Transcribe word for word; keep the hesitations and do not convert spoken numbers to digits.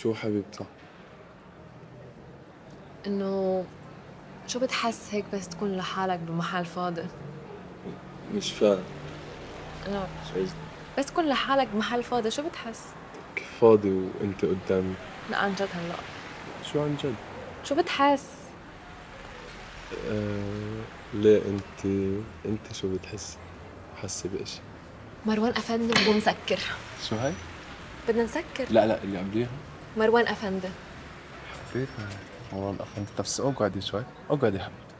شو حبيبتي؟ إنه شو بتحس هيك بس تكون لحالك بمحل فاضي؟ مش فاهم. لا شوي، بس تكون لحالك بمحل فاضي شو بتحس؟ كيف فاضي وانت قدامي؟ لا عن جد هلأ شو عن جد؟ شو بتحس؟ آه... ليه انت انت شو بتحس؟ حاسة بإشي؟ مروان أفندي بدنا نسكر. شو هاي؟ بدنا نسكر. لا لا اللي قبليها. مروان أفندي. حبيتها. والله الأخ انت بس اقعدي شوي، اقعدي يا حبيبتي.